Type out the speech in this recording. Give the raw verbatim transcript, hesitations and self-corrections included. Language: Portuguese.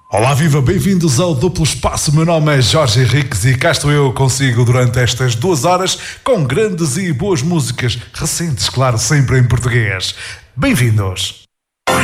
Olá, viva, bem-vindos ao Duplo Espaço. Meu nome é Jorge Henriques e cá estou eu consigo durante estas duas horas com grandes e boas músicas, recentes, claro, sempre em português. Bem-vindos!